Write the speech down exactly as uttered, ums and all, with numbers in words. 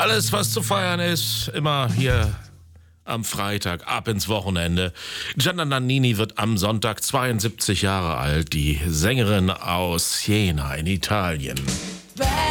Alles, was zu feiern ist, immer hier am Freitag, ab ins Wochenende. Gianna Nannini wird am Sonntag zweiundsiebzig Jahre alt, die Sängerin aus Siena in Italien.